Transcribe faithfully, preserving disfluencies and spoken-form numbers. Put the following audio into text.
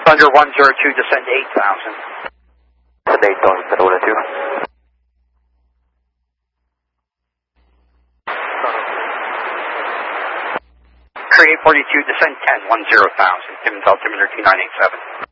Thunder one zero two, descend eight thousand. Descend eight thousand, Thunder one zero two. Create forty-two, descend ten, one zero thousand. Timmins altimeter two nine eight seven.